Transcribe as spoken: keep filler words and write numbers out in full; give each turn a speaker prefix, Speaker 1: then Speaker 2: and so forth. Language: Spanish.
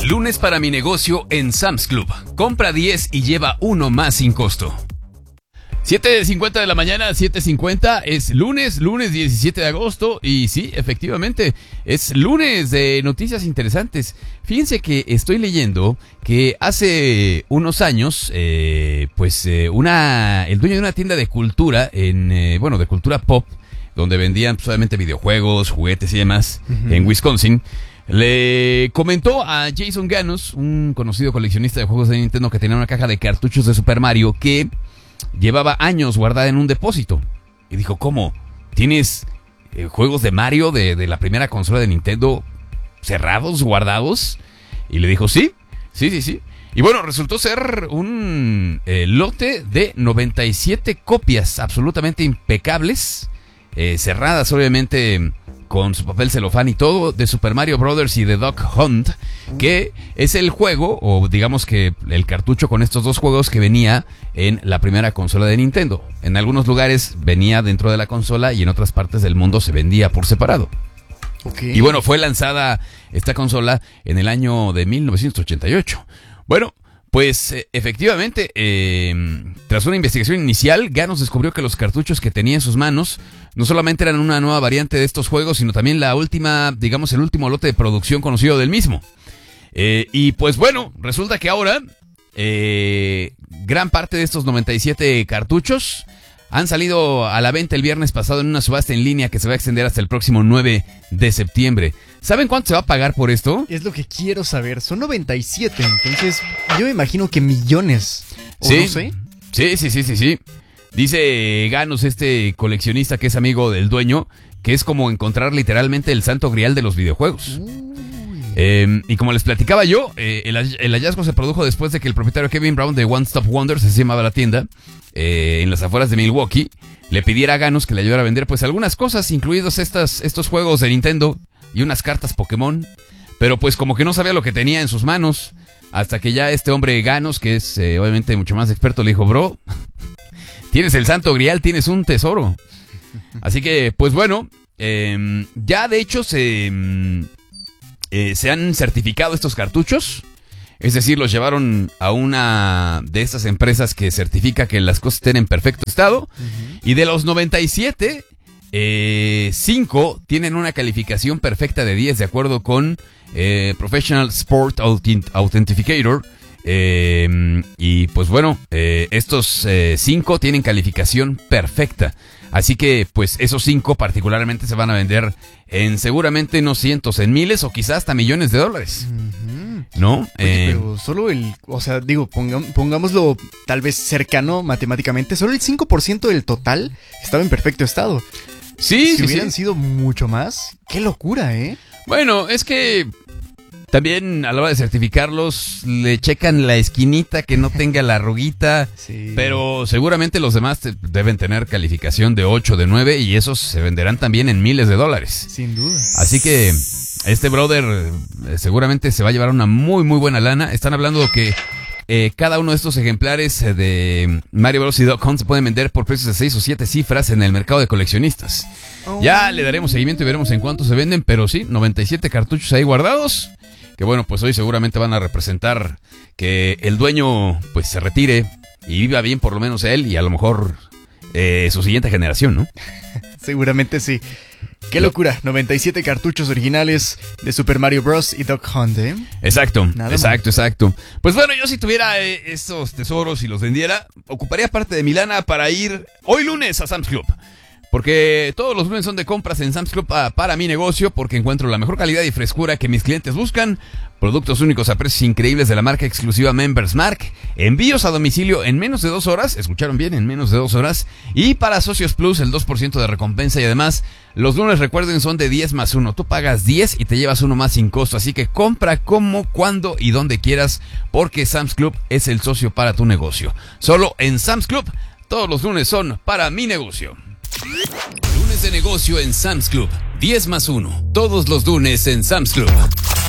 Speaker 1: Lunes para mi negocio en Sam's Club. Compra diez y lleva uno más sin costo. siete cincuenta de la mañana, siete cincuenta, es lunes, lunes diecisiete de agosto y sí, efectivamente, es lunes de noticias interesantes. Fíjense que estoy leyendo que hace unos años, eh, pues eh, una, el dueño de una tienda de cultura, en eh, bueno, de cultura pop, donde vendían solamente videojuegos, juguetes y demás, uh-huh. en Wisconsin, le comentó a Jason Ganos, un conocido coleccionista de juegos de Nintendo que tenía una caja de cartuchos de Super Mario, que llevaba años guardada en un depósito. Y dijo, ¿cómo? ¿Tienes eh, juegos de Mario de, de la primera consola de Nintendo cerrados, guardados? Y le dijo, sí, sí, sí, sí. Y bueno, resultó ser un eh, lote de noventa y siete copias absolutamente impecables, eh, cerradas obviamente con su papel celofán y todo, de Super Mario Brothers y de Duck Hunt, que es el juego, o digamos que el cartucho con estos dos juegos que venía en la primera consola de Nintendo. En algunos lugares venía dentro de la consola y en otras partes del mundo se vendía por separado. Okay. Y bueno, fue lanzada esta consola en el año de mil novecientos ochenta y ocho. Bueno, pues eh, efectivamente, eh, tras una investigación inicial, Ganos descubrió que los cartuchos que tenía en sus manos no solamente eran una nueva variante de estos juegos, sino también la última, digamos, el último lote de producción conocido del mismo. Eh, y pues bueno, resulta que ahora eh, gran parte de estos noventa y siete cartuchos han salido a la venta el viernes pasado en una subasta en línea que se va a extender hasta el próximo nueve de septiembre. ¿Saben cuánto se va a pagar por esto?
Speaker 2: Es lo que quiero saber. Son noventa y siete, entonces yo me imagino que millones. ¿O
Speaker 1: sí,
Speaker 2: no sé?
Speaker 1: sí, sí, sí, sí, sí. Dice Ganos, este coleccionista que es amigo del dueño, que es como encontrar literalmente el santo grial de los videojuegos. Eh, y como les platicaba yo, eh, el, el hallazgo se produjo después de que el propietario Kevin Brown de One Stop Wonders, así se llamaba la tienda, eh, en las afueras de Milwaukee, le pidiera a Ganos que le ayudara a vender pues algunas cosas, incluidos estas, estos juegos de Nintendo y unas cartas Pokémon, pero pues como que no sabía lo que tenía en sus manos, hasta que ya este hombre Ganos, que es eh, obviamente mucho más experto, le dijo, bro, tienes el santo grial, tienes un tesoro. Así que pues bueno, eh, ya de hecho se... Eh, se han certificado estos cartuchos, es decir, los llevaron a una de estas empresas que certifica que las cosas estén en perfecto estado, uh-huh. y de los noventa y siete, eh, cinco tienen una calificación perfecta de diez de acuerdo con eh, Professional Sport Authenticator, eh, y pues bueno, eh, estos cinco eh, tienen calificación perfecta. Así que, pues, esos cinco particularmente se van a vender en seguramente no cientos, en miles o quizás hasta millones de dólares. Uh-huh. ¿No?
Speaker 2: Oye, eh, pero solo el, o sea, digo, ponga, pongámoslo tal vez cercano matemáticamente, solo el cinco por ciento del total estaba en perfecto estado.
Speaker 1: Sí,
Speaker 2: si
Speaker 1: sí,
Speaker 2: hubieran
Speaker 1: sí.
Speaker 2: sido mucho más, qué locura, ¿eh?
Speaker 1: Bueno, es que también a la hora de certificarlos le checan la esquinita que no tenga la arruguita, sí. Pero seguramente los demás te, deben tener calificación de ocho, de nueve y esos se venderán también en miles de dólares.
Speaker 2: Sin duda.
Speaker 1: Así que este brother eh, seguramente se va a llevar una muy muy buena lana. Están hablando que eh, cada uno de estos ejemplares eh, de Mario Bros. Y Duck Hunt se pueden vender por precios de seis o siete cifras en el mercado de coleccionistas. Oh. Ya le daremos seguimiento y veremos en cuánto se venden, pero sí, noventa y siete cartuchos ahí guardados. Que bueno, pues hoy seguramente van a representar que el dueño pues se retire y viva bien por lo menos él y a lo mejor eh, su siguiente generación, ¿no?
Speaker 2: Seguramente sí. Qué locura, noventa y siete cartuchos originales de Super Mario Bros. Y Duck Hunt, ¿eh?
Speaker 1: Exacto,
Speaker 2: Nada
Speaker 1: exacto,
Speaker 2: mal.
Speaker 1: exacto. Pues bueno, yo si tuviera eh, estos tesoros y los vendiera, ocuparía parte de mi lana para ir hoy lunes a Sam's Club. Porque todos los lunes son de compras en Sam's Club para, para mi negocio, porque encuentro la mejor calidad y frescura que mis clientes buscan, productos únicos a precios increíbles de la marca exclusiva Members Mark, envíos a domicilio en menos de dos horas, escucharon bien, en menos de dos horas, y para Socios Plus el dos por ciento de recompensa y además los lunes, recuerden, son de diez más uno, tú pagas diez y te llevas uno más sin costo, así que compra como, cuando y donde quieras, porque Sam's Club es el socio para tu negocio. Solo en Sam's Club, todos los lunes son para mi negocio. Lunes de negocio en Sam's Club. diez más uno. Todos los lunes en Sam's Club.